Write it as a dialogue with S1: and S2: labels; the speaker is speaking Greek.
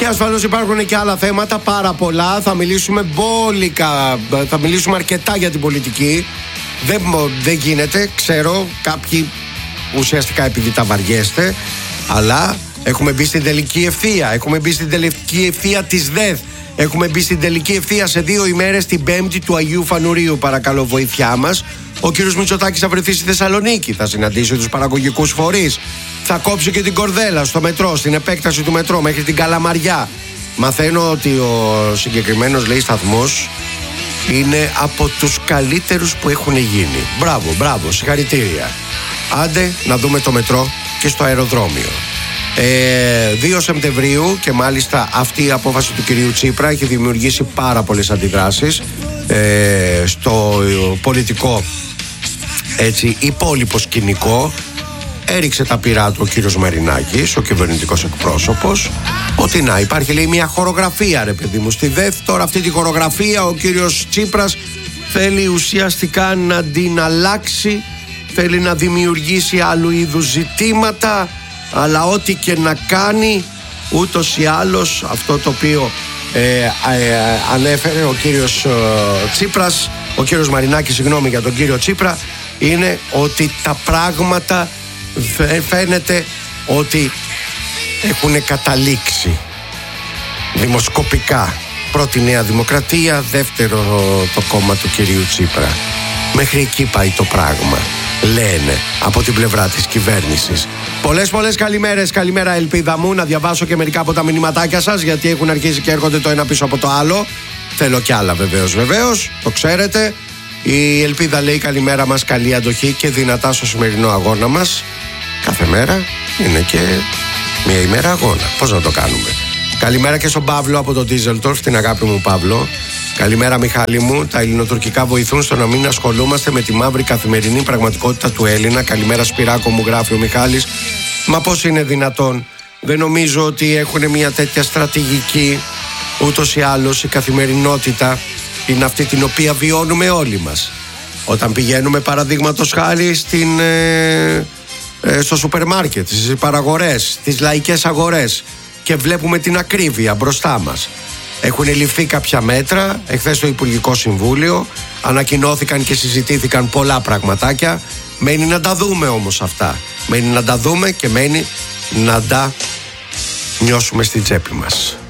S1: Και ασφαλώς υπάρχουν και άλλα θέματα, πάρα πολλά. Θα μιλήσουμε μπόλικα, θα μιλήσουμε αρκετά για την πολιτική. Δεν γίνεται, ξέρω, κάποιοι ουσιαστικά επειδή τα βαριέστε, αλλά έχουμε μπει στην τελική ευθεία. Έχουμε μπει στην τελική ευθεία της ΔΕΘ. Έχουμε μπει στην τελική ευθεία σε 2 ημέρες, την 5η του Αγίου Φανουρίου. Παρακαλώ, βοήθειά μας. Ο κύριος Μητσοτάκης θα βρεθεί στη Θεσσαλονίκη, θα συναντήσει τους παραγωγικούς φορείς, θα κόψει και την κορδέλα στο μετρό, στην επέκταση του μετρό μέχρι την Καλαμαριά. Μαθαίνω ότι ο συγκεκριμένος, λέει, σταθμός είναι από τους καλύτερους που έχουν γίνει. Μπράβο, συγχαρητήρια. Άντε να δούμε το μετρό και στο αεροδρόμιο. 2 Σεπτεμβρίου, και μάλιστα αυτή η απόφαση του κυρίου Τσίπρα έχει δημιουργήσει πάρα πολλές αντιδράσεις στο πολιτικό, έτσι, υπόλοιπο σκηνικό. Έριξε τα πυρά του ο κύριος Μαρινάκης, ο κυβερνητικός εκπρόσωπος, ότι να υπάρχει, λέει, μια χορογραφία, ρε παιδί μου, στη ΔΕΘ. Τώρα αυτή τη χορογραφία ο κύριος Τσίπρας θέλει ουσιαστικά να την αλλάξει, θέλει να δημιουργήσει άλλου είδους ζητήματα, αλλά ό,τι και να κάνει, ούτως ή άλλως αυτό το οποίο ανέφερε ο κύριος Τσίπρας, ο κύριος Μαρινάκης, συγγνώμη, για τον κύριο Τσίπρα, είναι ότι τα πράγματα φαίνεται ότι έχουν καταλήξει δημοσκοπικά. Πρώτη Νέα Δημοκρατία, δεύτερο το κόμμα του κυρίου Τσίπρα. Μέχρι εκεί πάει το πράγμα, λένε από την πλευρά της κυβέρνησης. Πολλές καλημέρες. Καλημέρα, ελπίδα μου. Να διαβάσω και μερικά από τα μηνυματάκια σας, γιατί έχουν αρχίσει και έρχονται το ένα πίσω από το άλλο. Θέλω κι άλλα, βεβαίως, το ξέρετε. Η Ελπίδα λέει: καλημέρα μας, καλή αντοχή και δυνατά στο σημερινό αγώνα μας. Κάθε μέρα είναι και μια ημέρα αγώνα. Πώς να το κάνουμε. Καλημέρα και στον Παύλο από το Ντίζελτορφ, την αγάπη μου Παύλο. Καλημέρα, Μιχάλη μου. Τα ελληνοτουρκικά βοηθούν στο να μην ασχολούμαστε με τη μαύρη καθημερινή πραγματικότητα του Έλληνα. Καλημέρα, Σπυράκο μου, γράφει ο Μιχάλης. Μα πώς είναι δυνατόν? Δεν νομίζω ότι έχουν μια τέτοια στρατηγική. Ούτως ή άλλως η καθημερινότητα είναι αυτή την οποία βιώνουμε όλοι μας. Όταν πηγαίνουμε, παραδείγματος χάρη, στο σούπερ μάρκετ, στις παραγορές, στις λαϊκές αγορές, και βλέπουμε την ακρίβεια μπροστά μας. Έχουν ληφθεί κάποια μέτρα. Εχθές στο Υπουργικό Συμβούλιο ανακοινώθηκαν και συζητήθηκαν πολλά πραγματάκια. Μένει να τα δούμε όμως αυτά. Μένει να τα δούμε και μένει να τα νιώσουμε στην τσέπη μας.